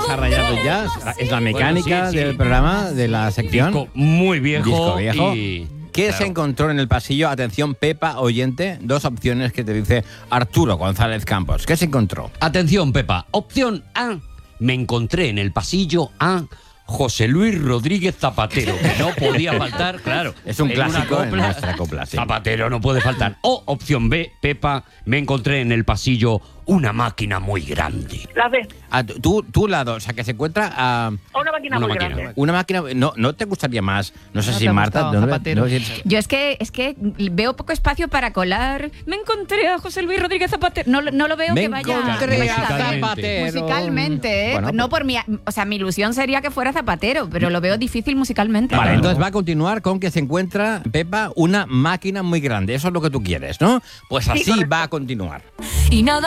vamos a rayar ya. Es la mecánica del programa, de la sección. Disco muy viejo. Disco viejo. Y... ¿Qué claro. se encontró en el pasillo? Atención, Pepa, oyente. 2 opciones que te dice Arturo González Campos. ¿Qué se encontró? Atención, Pepa. Opción A. Me encontré en el pasillo a José Luis Rodríguez Zapatero, que no podía faltar, claro. Es un en una clásico en copla, nuestra copla, sí. Zapatero no puede faltar. O opción B, Pepa, me encontré en el pasillo una máquina muy grande. La B. Tú lado, o sea, que se encuentra a Una máquina Una muy máquina. grande. una máquina. ¿No te gustaría más? No sé No si te ha Marta. gustado, Zapatero. Yo es que veo poco espacio para colar. Me encontré a José Luis Rodríguez Zapatero. No lo veo Me que vaya encontré a musicalmente. Zapatero. Musicalmente, ¿eh? Bueno, no por mi, o sea, mi ilusión sería que fuera Zapatero, pero lo veo difícil musicalmente. Vale, Claro. entonces va a continuar con que se encuentra, Pepa, una máquina muy grande. Eso es lo que tú quieres, ¿no? Pues así correcto. va a continuar. Y nada